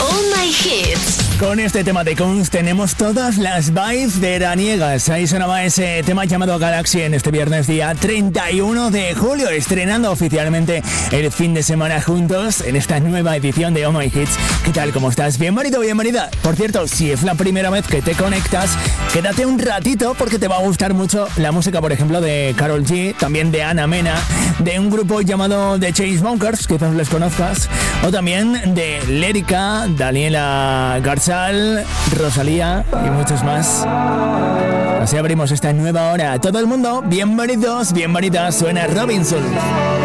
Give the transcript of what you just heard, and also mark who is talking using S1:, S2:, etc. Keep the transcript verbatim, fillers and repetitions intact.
S1: All My Hits.
S2: Con este tema de Kunst tenemos todas las vibes veraniegas. Ahí sonaba ese tema llamado Galaxy en este viernes día treinta y uno de julio, estrenando oficialmente el fin de semana juntos en esta nueva edición de All My Hits. ¿Qué tal? ¿Cómo estás? Bienvenido, bienvenida. Por cierto, si es la primera vez que te conectas, quédate un ratito porque te va a gustar mucho la música, por ejemplo, de Karol G, también de Ana Mena, de un grupo llamado The Chainsmokers, quizás les conozcas, o también de Lérica, Daniela Garza, Rosalía y muchos más. Así abrimos esta nueva hora. Todo el mundo, bienvenidos, bienvenidas. Suena Robinson.